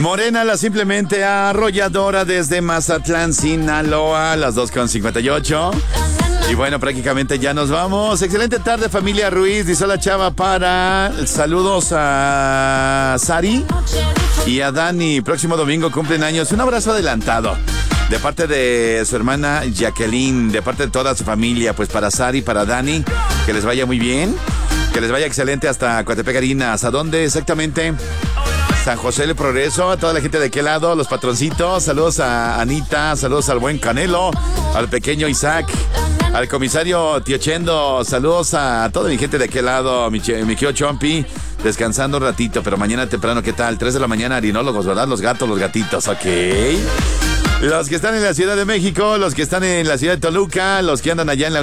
Morena, la simplemente arrolladora desde Mazatlán, Sinaloa, las 2:58. Y bueno, prácticamente ya nos vamos. Excelente tarde, familia Ruiz, dice la chava para... Saludos a Sari y a Dani. Próximo domingo cumplen años. Un abrazo adelantado de parte de su hermana Jacqueline, de parte de toda su familia. Pues para Sari, para Dani, que les vaya muy bien, que les vaya excelente hasta Coatepec Harinas. ¿A dónde exactamente? San José del Progreso, a toda la gente de aquel lado, los patroncitos. Saludos a Anita, saludos al buen Canelo, al pequeño Isaac, al comisario Tío Chendo. Saludos a toda mi gente de aquel lado, mi querido Chompi, descansando un ratito, pero mañana temprano, ¿qué tal? 3 de la mañana, harinólogos, ¿verdad? Los gatos, los gatitos, ok. Los que están en la Ciudad de México, los que están en la Ciudad de Toluca, los que andan allá en la